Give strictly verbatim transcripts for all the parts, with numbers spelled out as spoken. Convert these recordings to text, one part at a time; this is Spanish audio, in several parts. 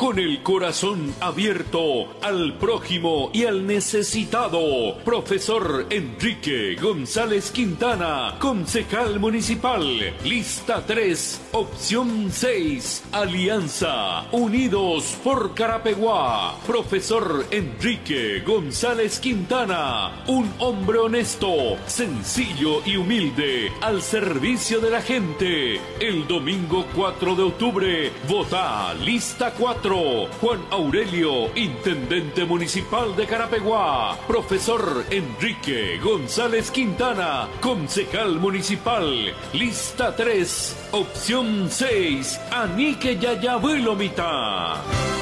con el corazón abierto al prójimo y al necesitado. Profesor Enrique González Quintana, concejal municipal. Lista tres, opción seis, Alianza, Unidos por Carapeguá. Profesor Enrique González Quintana, un hombre honesto, sencillo y humilde, al servicio de la gente. El domingo cuatro de octubre, vota lista cuatro, Juan Aurelio, intendente municipal de Carapeguá. Profesor Enrique González Quintana, concejal municipal. Lista tres, opción seis, Anique Yayabuelomita.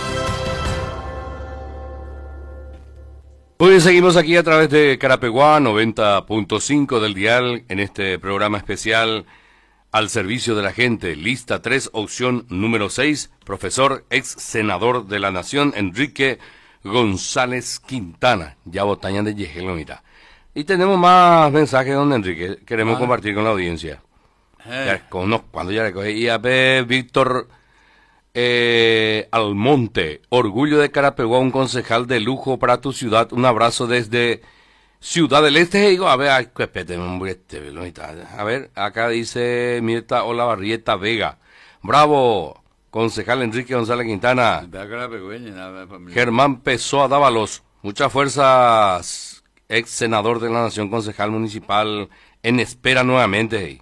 Hoy seguimos aquí a través de Carapeguá noventa punto cinco del dial en este programa especial al servicio de la gente. Lista tres, opción número seis, profesor ex senador de la Nación Enrique González Quintana. Ya botaña de Yejelo, mira. Y tenemos más mensajes, don Enrique, queremos ah. compartir con la audiencia. Eh. Ya, con unos, cuando ya recoge. Y a ver, Víctor eh, Almonte, orgullo de Carapeguá, un concejal de lujo para tu ciudad. Un abrazo desde Ciudad del Este. Digo, a ver, ay, a ver, acá dice Mirta Olavarrieta Vega. Bravo, concejal Enrique González Quintana. Germán Pessoa Dávalos, muchas fuerzas, ex senador de la Nación, concejal municipal, en espera nuevamente.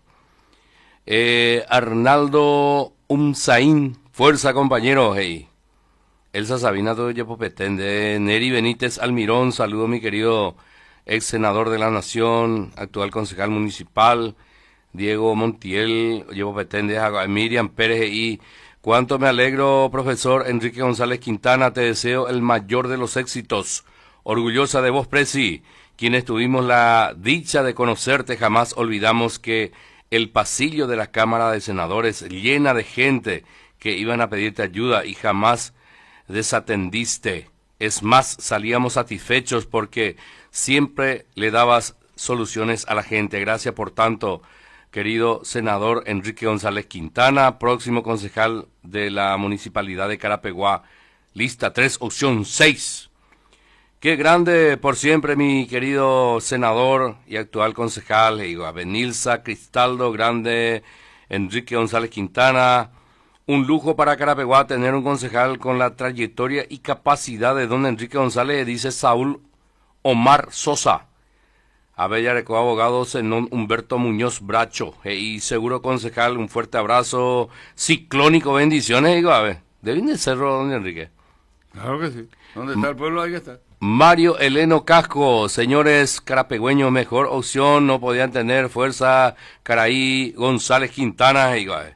Eh, Arnaldo Umzaín, fuerza compañero, hey. Elsa Sabina Toye Popetende, Neri Benítez Almirón, saludo mi querido ex senador de la Nación, actual concejal municipal, Diego Montiel, llevo Petende, Miriam Pérez y cuánto me alegro, profesor Enrique González Quintana, te deseo el mayor de los éxitos, orgullosa de vos, Presi, quienes tuvimos la dicha de conocerte, jamás olvidamos que el pasillo de la Cámara de Senadores llena de gente que iban a pedirte ayuda y jamás desatendiste. Es más, salíamos satisfechos porque siempre le dabas soluciones a la gente. Gracias por tanto, querido senador Enrique González Quintana, próximo concejal de la Municipalidad de Carapeguá. Lista tres, opción seis. Qué grande por siempre, mi querido senador y actual concejal, digo, a Benilza Cristaldo, grande Enrique González Quintana. Un lujo para Carapeguá tener un concejal con la trayectoria y capacidad de don Enrique González, dice Saúl Omar Sosa. A Bellareco, abogado Zenón Humberto Muñoz Bracho. Y seguro concejal, un fuerte abrazo ciclónico, bendiciones, digo, a ver, deben de serlo, don Enrique. Claro que sí. ¿Dónde está el pueblo? Ahí que está. Mario Eleno Casco, señores carapegüeños, mejor opción no podían tener, fuerza Caraí González Quintana, digo, a ver.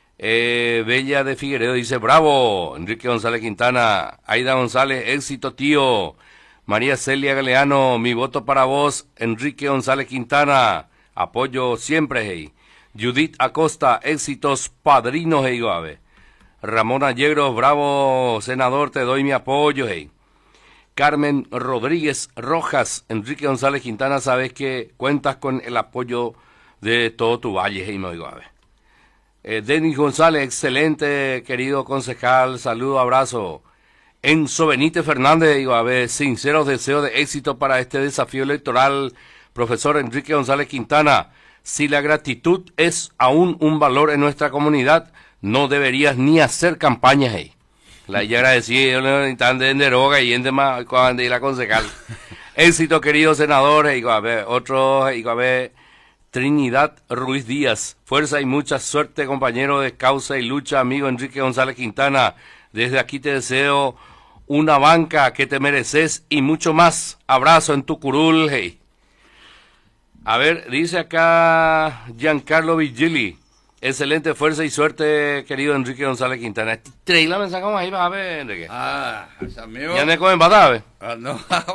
Eh, Bella de Figueredo dice, bravo, Enrique González Quintana. Aida González, éxito tío. María Celia Galeano, mi voto para vos, Enrique González Quintana. Apoyo siempre, hey. Judith Acosta, éxitos padrinos, hey, Guave. Ramón Allegros, bravo, senador, te doy mi apoyo, hey. Carmen Rodríguez Rojas, Enrique González Quintana, sabes que cuentas con el apoyo de todo tu valle, hey, no, Guave. Eh, Denis González, excelente, querido concejal, saludo, abrazo. Enzo Benítez Fernández, digo, a ver, sinceros deseos de éxito para este desafío electoral, profesor Enrique González Quintana. Si la gratitud es aún un valor en nuestra comunidad, no deberías ni hacer campañas ahí. La ya agradecida, están de droga y en demás, cuando la concejal. Éxito, querido senador, digo, a ver, otro, digo, a ver, Trinidad Ruiz Díaz, fuerza y mucha suerte, compañero de causa y lucha, amigo Enrique González Quintana. Desde aquí te deseo una banca que te mereces y mucho más. Abrazo en tu curul, hey. A ver, dice acá Giancarlo Vigili, excelente fuerza y suerte, querido Enrique González Quintana. Traí la mensaje como ahí, va a ver, Enrique. Ah, amigo. ¿Ya me comen batave? Ah, no.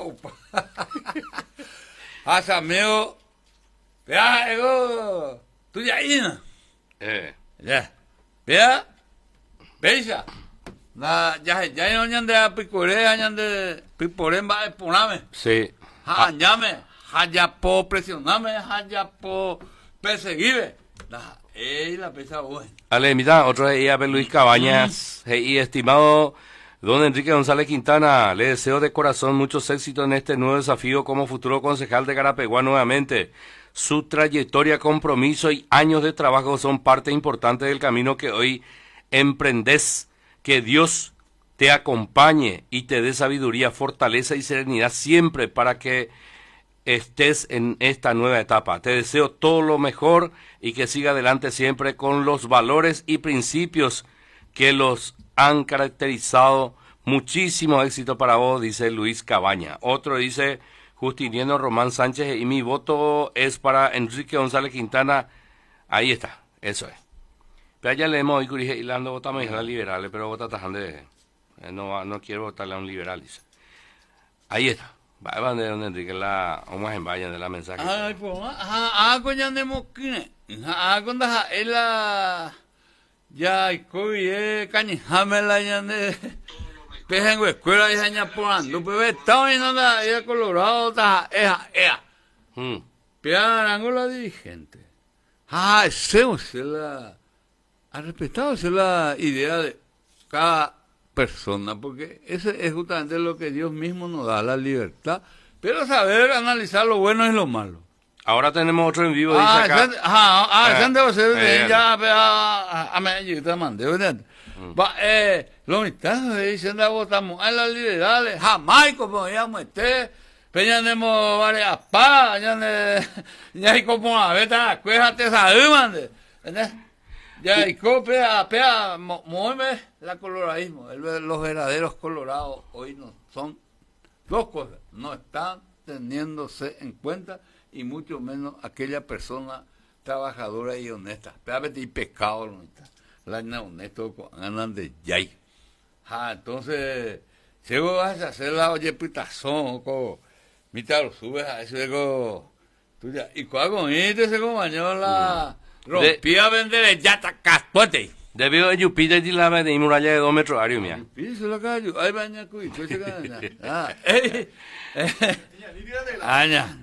Ah, amigo. Vea, ego, tú ya ahí, ¿no? Eh. Ya. Vea, veisa. Na, ya, ya no ñande a picoré, ñande picoré va a poname. Sí. Ha, ñame, haya po presioname, haya po perseguirme. La, eh, la pesa buena. Ale, mira, otro día, Luis Cabañas, y estimado Don Enrique González Quintana, le deseo de corazón muchos éxitos en este nuevo desafío como futuro concejal de Carapeguá nuevamente. Su trayectoria, compromiso y años de trabajo son parte importante del camino que hoy emprendes. Que Dios te acompañe y te dé sabiduría, fortaleza y serenidad siempre para que estés en esta nueva etapa. Te deseo todo lo mejor y que siga adelante siempre con los valores y principios que los han caracterizado. Muchísimo éxito para vos, dice Luis Cabaña. Otro dice Justiniano Román Sánchez, y mi voto es para Enrique González Quintana. Ahí está, eso es. Pero ya leemos hoy, Curije, y le ando votando a las liberales, pero vota tajante. No, no quiero votarle a un liberal, dice. Ahí está. Va a de don Enrique, la vamos en vayan de la mensaje. Ay, pues, ah, con ya de moquine. Ah, con da ela ya y coi eh cañamela ya de pejengo escuela ya ña porando, pues está y no da ya Colorado ta ea ea. Hmm. Piarango la dirigente. Ah, ese se la ha respetado esa la idea de cada persona, porque ese es justamente lo que Dios mismo nos da, la libertad, pero saber analizar lo bueno y lo malo. Ahora tenemos otro en vivo, Ah, dice acá. ese- ah, ah, ese debe ser de eh, ya, a a me te mandé, ¿verdad? Va, eh, lo mitad dicen de votamos a las liberales, jamás como llamo este, peñanemos varias pa, ya ne, ya hay como a ver, ta cuéjate esa mande, ¿verdad? Ya y copia, pea, mueve la coloradismo, el- los verdaderos colorados hoy no son dos cosas, no están teniéndose en cuenta y mucho menos aquella persona trabajadora y honesta. Espérate y pecado, no está. La na honesto andan de yay. Ah, entonces, si vos vas a hacer la oye pitazón, co, mita lo subes a eso, digo, tú ya, y cuando este se compañero la rompía a vender ya ta caspote. Debido a Jupiter y la de muralla de dos metros, Ario, mía. Piso la calle, ay, baña cuy, pues se gana. Ah, eh, eh. Aña,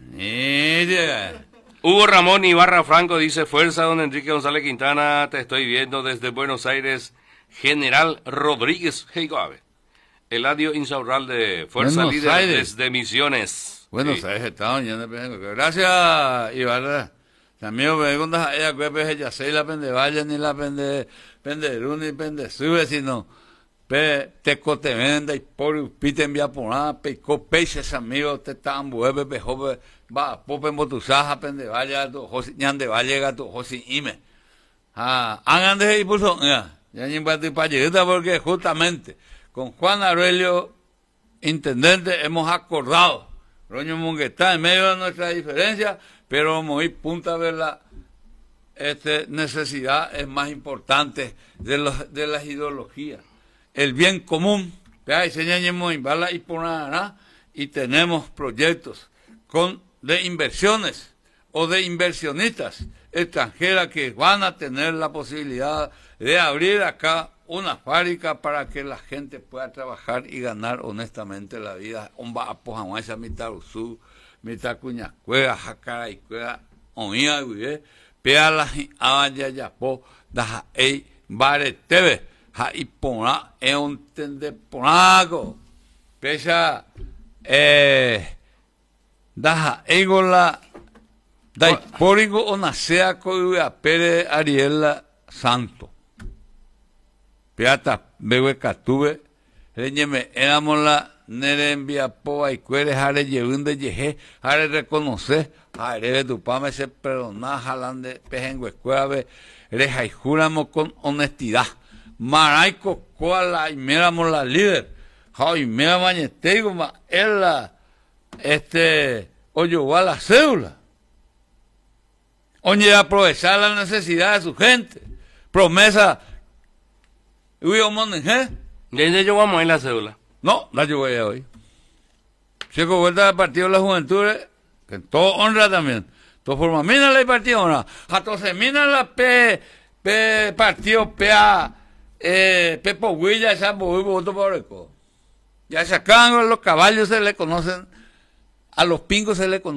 mira. Hugo Ramón Ibarra Franco dice, fuerza, don Enrique González Quintana, te estoy viendo desde Buenos Aires, General Rodríguez Heigoave. Eladio Insaurralde, Fuerza Buenos Líder Aires. desde Misiones. Bueno, Sí. sabes, está doñando, gracias, Ibarra. También me preguntas, ella que ya sé la pende vaya, ni la pende, pende ni pende sube, sino, pe, te cote venda y por pite envía por nada, peco peixes amigos, te están bueve, pejo, va, pope motusaja, pende vaya, tu josi, ñande vaya, gato, josi, ime. Ah, hagan de impulso, ya, ya ni para tu payeta, porque justamente con Juan Aurelio, intendente, hemos acordado, Roño Munguetá, en medio de nuestra diferencia, pero muy punta de la este, necesidad es más importante de, los, de las ideologías. El bien común, vea, enseñamos bala y por nada, y tenemos proyectos con de inversiones o de inversionistas extranjeras que van a tener la posibilidad de abrir acá una fábrica para que la gente pueda trabajar y ganar honestamente la vida. Omba apojamuesa mitad usu, mitad cuñacuega, jacara y cuega, oía, güey, pea la abaya yapo, daja ei, bare teve, ja y pona, e un tende ponago, pesa, eh, daja eigola, dai porigo onasea coiga pere Ariela Santo. Peata, bewe catube, reñeme, éramos la nere envía poa y cuere jare llevun de yeje, jare reconocer, jare tu pame se perdona, jalan de pejengo escuave, reja y juramos con honestidad. Maraico, cuala, y miramos la líder, ja, y mira mañetego, ma, él la, este, oyó a la cédula. Oye, aprovechar la necesidad de su gente. Promesa, uy, ¿eh? ¿De yo vamos a ir la cédula? No, la llevé hoy. Chico, vuelta del Partido de la Juventud, que todo honra también. Todo forma, mina la partido honra. Entonces, mina la P, P, partido P A, eh, Pepo Huilla, esa voto por el co. Ya se acaban los caballos, se le conocen, a los pingos se le conocen.